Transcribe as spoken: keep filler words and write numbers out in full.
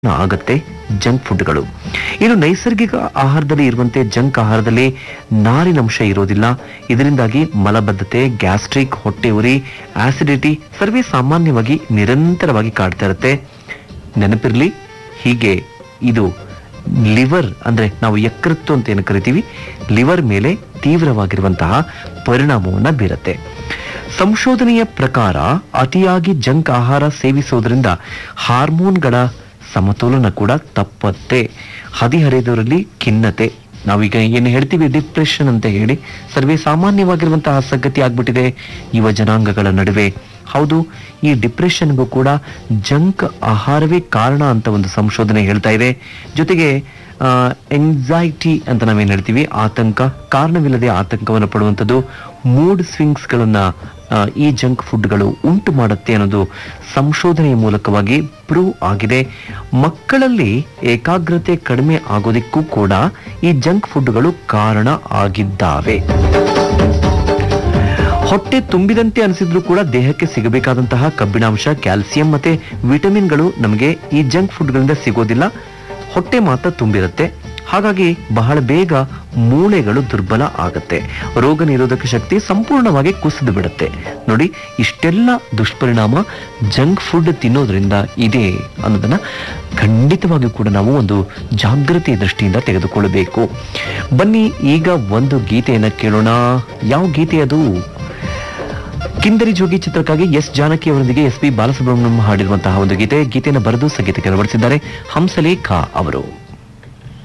ಆಗತ್ತೆ ಜಂಕ್ ಫುಡ್ಗಳು. ಇನ್ನು ನೈಸರ್ಗಿಕ ಆಹಾರದಲ್ಲಿ ಇರುವಂತೆ ಜಂಕ್ ಆಹಾರದಲ್ಲಿ ನಾರಿನಂಶ ಇರೋದಿಲ್ಲ. ಇದರಿಂದಾಗಿ ಮಲಬದ್ಧತೆ, ಗ್ಯಾಸ್ಟ್ರಿಕ್, ಹೊಟ್ಟೆ ಉರಿ, ಆಸಿಡಿಟಿ ಸರ್ವೇ ಸಾಮಾನ್ಯವಾಗಿ ನಿರಂತರವಾಗಿ ಕಾಡ್ತಾ ಇರುತ್ತೆ. ನೆನಪಿರ್ಲಿ, ಹೀಗೆ ಇದು ಲಿವರ್ ಅಂದ್ರೆ ನಾವು ಯಕೃತ್ತು ಅಂತ ಏನು ಕರಿತೀವಿ, ಲಿವರ್ ಮೇಲೆ ತೀವ್ರವಾಗಿರುವಂತಹ ಪರಿಣಾಮವನ್ನ ಬೀರುತ್ತೆ. ಸಂಶೋಧನೆಯ ಪ್ರಕಾರ ಅತಿಯಾಗಿ ಜಂಕ್ ಆಹಾರ ಸೇವಿಸೋದ್ರಿಂದ ಹಾರ್ಮೋನ್ಗಳ ಸಮತೋಲನ ಕೂಡ ತಪ್ಪತ್ತೆ. ಹದಿಹರೆಯದವರಲ್ಲಿ ಖಿನ್ನತೆ, ನಾವೀಗ ಏನು ಹೇಳ್ತೀವಿ ಡಿಪ್ರೆಷನ್ ಅಂತ ಹೇಳಿ, ಸರ್ವೇ ಸಾಮಾನ್ಯವಾಗಿರುವಂತಹ ಸಂಗತಿ ಆಗ್ಬಿಟ್ಟಿದೆ ಯುವ ಜನಾಂಗಗಳ ನಡುವೆ. ಹೌದು, ಈ ಡಿಪ್ರೆಷನ್ಗೂ ಕೂಡ ಜಂಕ್ ಆಹಾರವೇ ಕಾರಣ ಅಂತ ಒಂದು ಸಂಶೋಧನೆ ಹೇಳ್ತಾ ಇದೆ. ಜೊತೆಗೆ ಎಂಗ್ಸೈಟಿ ಅಂತ ನಾವೇನು ಹೇಳ್ತೀವಿ, ಆತಂಕ, ಕಾರಣವಿಲ್ಲದೆ ಆತಂಕವನ್ನು ಪಡುವಂಥದ್ದು, ಮೂಡ್ ಸ್ವಿಂಗ್ಸ್ಗಳನ್ನ ಈ ಜಂಕ್ ಫುಡ್ಗಳು ಉಂಟು ಮಾಡುತ್ತೆ ಅನ್ನೋದು ಸಂಶೋಧನೆಯ ಮೂಲಕವಾಗಿ ಪ್ರೂವ್ ಆಗಿದೆ. ಮಕ್ಕಳಲ್ಲಿ ಏಕಾಗ್ರತೆ ಕಡಿಮೆ ಆಗೋದಕ್ಕೂ ಕೂಡ ಈ ಜಂಕ್ ಫುಡ್ಗಳು ಕಾರಣ ಆಗಿದ್ದಾವೆ. ಹೊಟ್ಟೆ ತುಂಬಿದಂತೆ ಅನಿಸಿದ್ರು ಕೂಡ ದೇಹಕ್ಕೆ ಸಿಗಬೇಕಾದಂತಹ ಕಬ್ಬಿಣಾಂಶ, ಕ್ಯಾಲ್ಸಿಯಂ ಮತ್ತೆ ವಿಟಮಿನ್ಗಳು ನಮಗೆ ಈ ಜಂಕ್ ಫುಡ್ಗಳಿಂದ ಸಿಗೋದಿಲ್ಲ. ಹೊಟ್ಟೆ ಮಾತ್ರ ತುಂಬಿರುತ್ತೆ. ಹಾಗಾಗಿ ಬಹಳ ಬೇಗ ಮೂಳೆಗಳು ದುರ್ಬಲ ಆಗತ್ತೆ, ರೋಗ ನಿರೋಧಕ ಶಕ್ತಿ ಸಂಪೂರ್ಣವಾಗಿ ಕುಸಿದು ಬಿಡುತ್ತೆ. ನೋಡಿ, ಇಷ್ಟೆಲ್ಲ ದುಷ್ಪರಿಣಾಮ ಜಂಕ್ ಫುಡ್ ತಿನ್ನೋದ್ರಿಂದ ಇದೆ ಅನ್ನೋದನ್ನ ಖಂಡಿತವಾಗಿಯೂ ಕೂಡ ನಾವು ಒಂದು ಜಾಗೃತಿ ದೃಷ್ಟಿಯಿಂದ ತೆಗೆದುಕೊಳ್ಳಬೇಕು. ಬನ್ನಿ ಈಗ ಒಂದು ಗೀತೆಯನ್ನ ಕೇಳೋಣ. ಯಾವ ಗೀತೆ ಅದು? ಕಿಂದರಿ ಜೋಗಿ ಚಿತ್ರಕ್ಕಾಗಿ ಎಸ್ ಜಾನಕಿ ಅವರೊಂದಿಗೆ ಎಸ್ ಪಿ ಬಾಲಸುಬ್ರಹ್ಮಣ್ಯಂ ಹಾಡಿರುವಂತಹ ಒಂದು ಗೀತೆ. ಗೀತೆಯನ್ನು ಬರೆದು ಸಂಗೀತಕ್ಕೆ ಅಳವಡಿಸಿದ್ದಾರೆ ಹಂಸಲೇಖ ಅವರು.